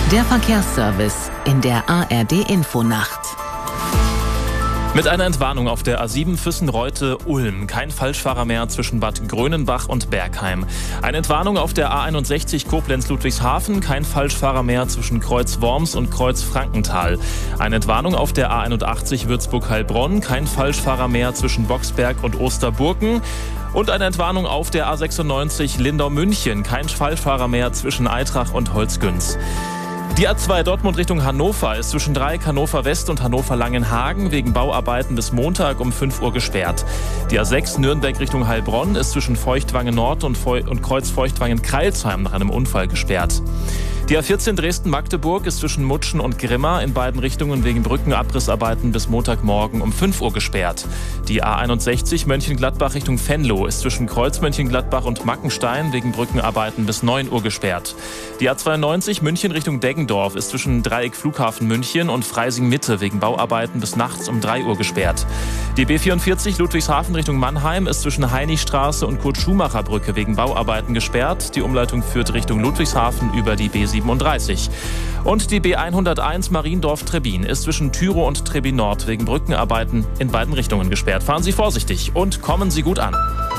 Der Verkehrsservice in der ARD-Infonacht. Mit einer Entwarnung auf der A7 Füssen-Reute-Ulm. Kein Falschfahrer mehr zwischen Bad Grönenbach und Bergheim. Eine Entwarnung auf der A61 Koblenz-Ludwigshafen. Kein Falschfahrer mehr zwischen Kreuz-Worms und Kreuz-Frankenthal. Eine Entwarnung auf der A81 Würzburg-Heilbronn. Kein Falschfahrer mehr zwischen Boxberg und Osterburken. Und eine Entwarnung auf der A96 Lindau-München. Kein Falschfahrer mehr zwischen Aitrach und Holzgünz. Die A2 Dortmund Richtung Hannover ist zwischen Dreieck Hannover West und Hannover Langenhagen wegen Bauarbeiten bis Montag um 5 Uhr gesperrt. Die A6 Nürnberg Richtung Heilbronn ist zwischen Feuchtwangen Nord und Kreuz Feuchtwangen-Kreilsheim nach einem Unfall gesperrt. Die A14 Dresden-Magdeburg ist zwischen Mutschen und Grimma in beiden Richtungen wegen Brückenabrissarbeiten bis Montagmorgen um 5 Uhr gesperrt. Die A61 Mönchengladbach Richtung Venlo ist zwischen Kreuz Mönchengladbach und Mackenstein wegen Brückenarbeiten bis 9 Uhr gesperrt. Die A92 München Richtung Deggendorf ist zwischen Dreieck Flughafen München und Freising Mitte wegen Bauarbeiten bis nachts um 3 Uhr gesperrt. Die B44 Ludwigshafen Richtung Mannheim ist zwischen Heinichstraße und Kurt-Schumacher-Brücke wegen Bauarbeiten gesperrt. Die Umleitung führt Richtung Ludwigshafen über die B37. Und die B101 Mariendorf-Trebbin ist zwischen Tyrow und Trebbin Nord wegen Brückenarbeiten in beiden Richtungen gesperrt. Fahren Sie vorsichtig und kommen Sie gut an.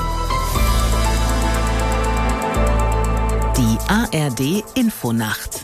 Die ARD-Infonacht.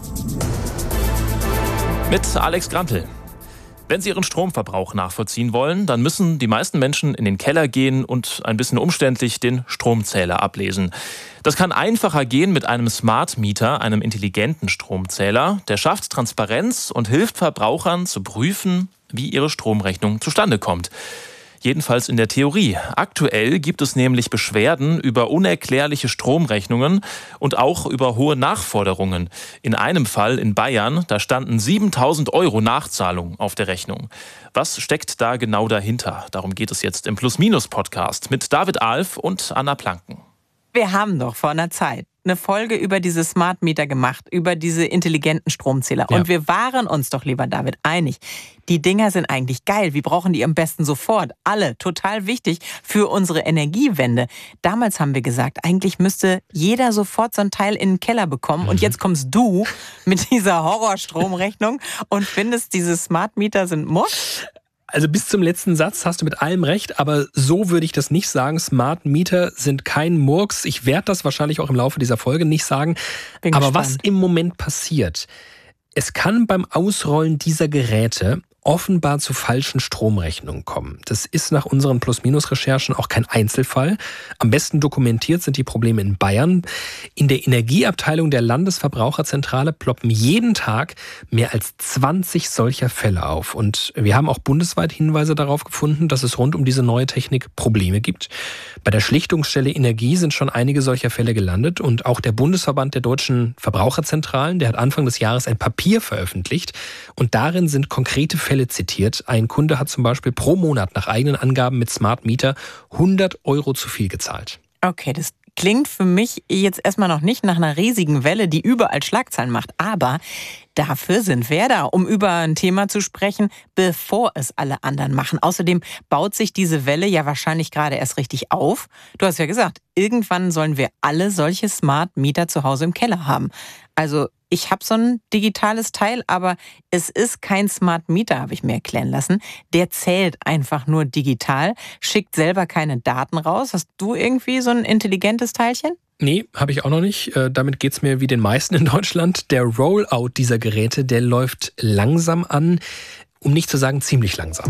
Mit Alex Grantl. Wenn Sie Ihren Stromverbrauch nachvollziehen wollen, dann müssen die meisten Menschen in den Keller gehen und ein bisschen umständlich den Stromzähler ablesen. Das kann einfacher gehen mit einem Smart Meter, einem intelligenten Stromzähler. Der schafft Transparenz und hilft Verbrauchern zu prüfen, wie ihre Stromrechnung zustande kommt. Jedenfalls in der Theorie. Aktuell gibt es nämlich Beschwerden über unerklärliche Stromrechnungen und auch über hohe Nachforderungen. In einem Fall in Bayern, da standen 7.000 € Nachzahlung auf der Rechnung. Was steckt da genau dahinter? Darum geht es jetzt im Plus-Minus-Podcast mit David Alf und Anna Planken. Wir haben doch vor einer Zeit eine Folge über diese Smart Meter gemacht, über diese intelligenten Stromzähler. Ja. Und wir waren uns doch, lieber David, einig. Die Dinger sind eigentlich geil. Wir brauchen die am besten sofort. Alle. Total wichtig für unsere Energiewende. Damals haben wir gesagt, eigentlich müsste jeder sofort so ein Teil in den Keller bekommen. Und jetzt kommst du mit dieser Horrorstromrechnung und findest, diese Smart Meter sind Muss? Also bis zum letzten Satz hast du mit allem recht, aber so würde ich das nicht sagen. Smart Meter sind kein Murks. Ich werde das wahrscheinlich auch im Laufe dieser Folge nicht sagen. Bin aber gespannt. Was im Moment passiert, es kann beim Ausrollen dieser Geräte offenbar zu falschen Stromrechnungen kommen. Das ist nach unseren Plus-Minus-Recherchen auch kein Einzelfall. Am besten dokumentiert sind die Probleme in Bayern. In der Energieabteilung der Landesverbraucherzentrale ploppen jeden Tag mehr als 20 solcher Fälle auf. Und wir haben auch bundesweit Hinweise darauf gefunden, dass es rund um diese neue Technik Probleme gibt. Bei der Schlichtungsstelle Energie sind schon einige solcher Fälle gelandet. Und auch der Bundesverband der deutschen Verbraucherzentralen, der hat Anfang des Jahres ein Papier veröffentlicht. Und darin sind konkrete Fälle zitiert. Ein Kunde hat zum Beispiel pro Monat nach eigenen Angaben mit Smart Meter 100 € zu viel gezahlt. Okay, das klingt für mich jetzt erstmal noch nicht nach einer riesigen Welle, die überall Schlagzeilen macht. Aber dafür sind wir da, um über ein Thema zu sprechen, bevor es alle anderen machen. Außerdem baut sich diese Welle ja wahrscheinlich gerade erst richtig auf. Du hast ja gesagt, irgendwann sollen wir alle solche Smart Meter zu Hause im Keller haben. Also ich habe so ein digitales Teil, aber es ist kein Smart Meter, habe ich mir erklären lassen. Der zählt einfach nur digital, schickt selber keine Daten raus. Hast du irgendwie so ein intelligentes Teilchen? Nee, habe ich auch noch nicht. Damit geht's mir wie den meisten in Deutschland. Der Rollout dieser Geräte, der läuft langsam an, um nicht zu sagen ziemlich langsam.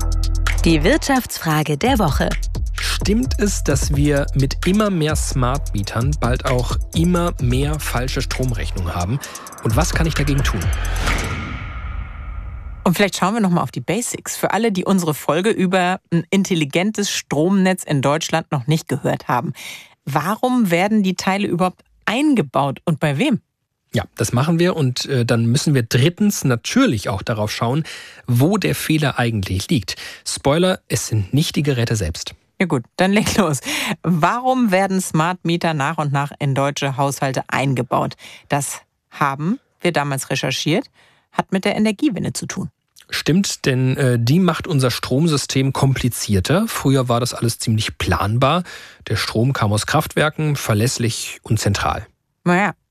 Die Wirtschaftsfrage der Woche. Stimmt es, dass wir mit immer mehr Smart-Mietern bald auch immer mehr falsche Stromrechnungen haben? Und was kann ich dagegen tun? Und vielleicht schauen wir nochmal auf die Basics. Für alle, die unsere Folge über ein intelligentes Stromnetz in Deutschland noch nicht gehört haben. Warum werden die Teile überhaupt eingebaut und bei wem? Ja, das machen wir und dann müssen wir drittens natürlich auch darauf schauen, wo der Fehler eigentlich liegt. Spoiler, es sind nicht die Geräte selbst. Ja gut, dann leg los. Warum werden Smart Meter nach und nach in deutsche Haushalte eingebaut? Das haben wir damals recherchiert, hat mit der Energiewende zu tun. Stimmt, denn die macht unser Stromsystem komplizierter. Früher war das alles ziemlich planbar. Der Strom kam aus Kraftwerken, verlässlich und zentral. Naja,